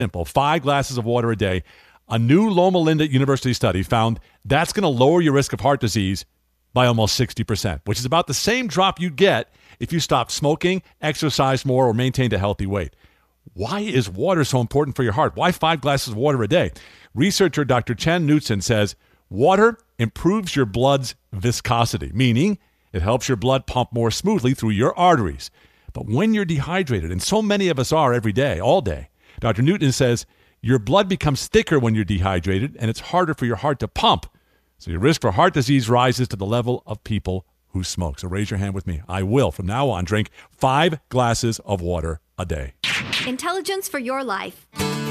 Simple. 5 glasses of water a day. A new Loma Linda University study found that's going to lower your risk of heart disease by almost 60%, which is about the same drop you'd get if you stopped smoking, exercised more, or maintained a healthy weight. Why is water so important for your heart? Why 5 glasses of water a day? Researcher Dr. Chen Knutson says water improves your blood's viscosity, meaning it helps your blood pump more smoothly through your arteries. But when you're dehydrated, and so many of us are every day, all day, Dr. Newton says your blood becomes thicker when you're dehydrated, and it's harder for your heart to pump. So your risk for heart disease rises to the level of people who smoke. So raise your hand with me. I will, from now on, drink 5 glasses of water a day. Intelligence for your life.